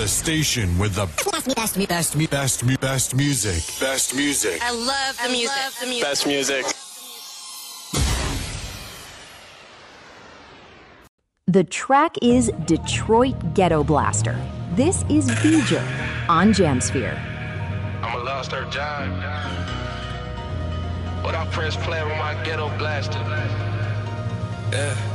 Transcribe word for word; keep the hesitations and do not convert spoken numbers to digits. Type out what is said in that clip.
The station with the best, best, best, best, best, best music. Best music. I love the I music. love the music. Best music. The track is Detroit Ghetto Blaster. This is Beeger on Jamsphere. I'm a lost earth giant, but I press play with my ghetto blaster. Yeah.